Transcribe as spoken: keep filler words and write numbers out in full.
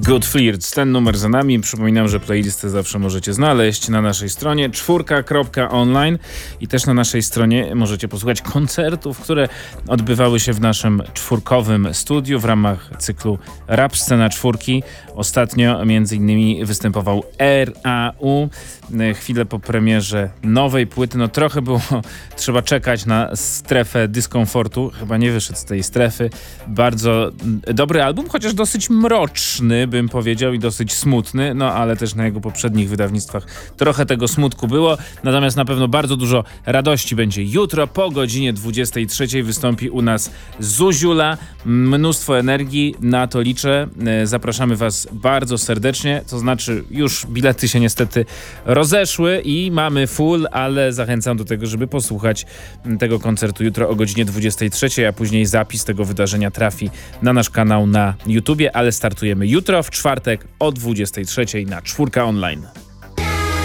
Good Flirts, ten numer za nami. Przypominam, że playlistę zawsze możecie znaleźć na naszej stronie czwórka kropka online i też na naszej stronie możecie posłuchać koncertów, które odbywały się w naszym czwórkowym studiu w ramach cyklu Rap Scena Czwórki. Ostatnio między innymi występował R A U. Chwilę po premierze nowej płyty, no trochę było trzeba czekać na strefę dyskomfortu. Chyba nie wyszedł z tej strefy. Bardzo dobry album, chociaż dosyć mroczny, bym powiedział, i dosyć smutny, no ale też na jego poprzednich wydawnictwach trochę tego smutku było. Natomiast na pewno bardzo dużo radości będzie jutro. Po godzinie dwudziestej trzeciej wystąpi u nas Zuziula. Mnóstwo energii, na to liczę. Zapraszamy was bardzo serdecznie, to znaczy już bilety się niestety rozeszły i mamy full, ale zachęcam do tego, żeby posłuchać tego koncertu jutro o godzinie dwudziestej trzeciej, a później zapis tego wydarzenia trafi na nasz kanał na YouTubie, ale startujemy jutro w czwartek o dwudziestej trzeciej na czwórka online.